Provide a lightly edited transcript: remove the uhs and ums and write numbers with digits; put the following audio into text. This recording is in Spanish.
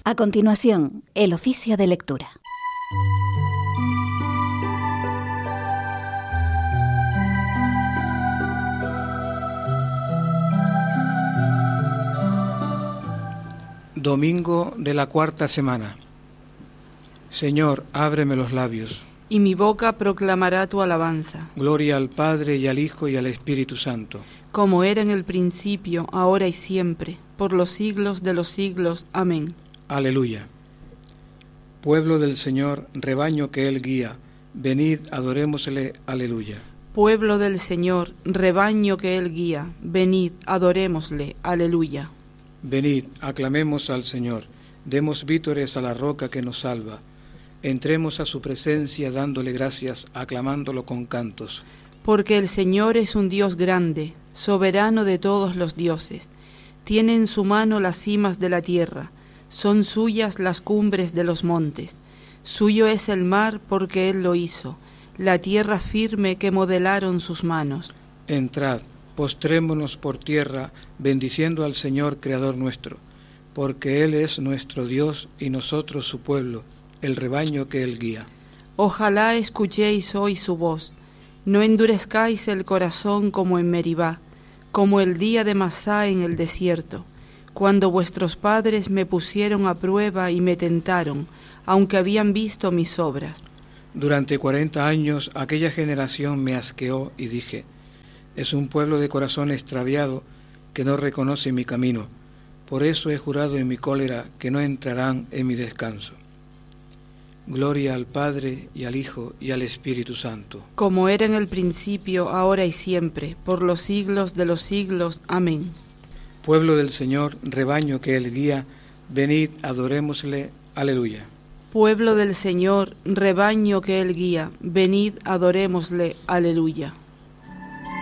A continuación, el oficio de lectura. Domingo de la cuarta semana. Señor, ábreme los labios, y mi boca proclamará tu alabanza. Gloria al Padre, y al Hijo, y al Espíritu Santo. Como era en el principio, ahora y siempre, por los siglos de los siglos. Amén. Aleluya. Pueblo del Señor, rebaño que Él guía, venid, adorémosle. Aleluya. Pueblo del Señor, rebaño que Él guía, venid, adorémosle. Aleluya. Venid, aclamemos al Señor, demos vítores a la roca que nos salva. Entremos a su presencia dándole gracias, aclamándolo con cantos. Porque el Señor es un Dios grande, soberano de todos los dioses. Tiene en su mano las cimas de la tierra, son suyas las cumbres de los montes. Suyo es el mar porque Él lo hizo, la tierra firme que modelaron sus manos. Entrad, postrémonos por tierra, bendiciendo al Señor Creador nuestro, porque Él es nuestro Dios y nosotros su pueblo, el rebaño que Él guía. Ojalá escuchéis hoy su voz, no endurezcáis el corazón como en Meribá, como el día de Masá en el desierto, cuando vuestros padres me pusieron a prueba y me tentaron, aunque habían visto mis obras. Durante 40 años aquella generación me asqueó y dije, es un pueblo de corazón extraviado que no reconoce mi camino. Por eso he jurado en mi cólera que no entrarán en mi descanso. Gloria al Padre, y al Hijo, y al Espíritu Santo. Como era en el principio, ahora y siempre, por los siglos de los siglos. Amén. Pueblo del Señor, rebaño que Él guía, venid, adorémosle. Aleluya. Pueblo del Señor, rebaño que Él guía, venid, adorémosle. Aleluya.